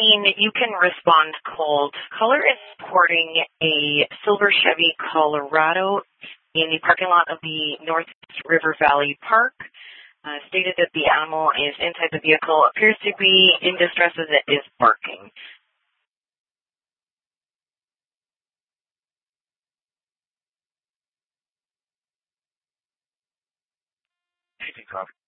scene, you can respond cold. Caller is reporting a silver Chevy Colorado in the parking lot of the North River Valley Park. Stated that the animal is inside the vehicle, appears to be in distress as it is barking. Anything, copy.